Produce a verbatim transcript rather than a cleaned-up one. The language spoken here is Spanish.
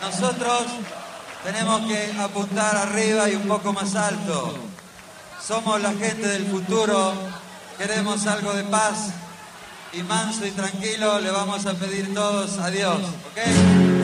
Nosotros tenemos que apuntar arriba y un poco más alto. Somos la gente del futuro, queremos algo de paz y manso y tranquilo le vamos a pedir todos a Dios, ¿ok?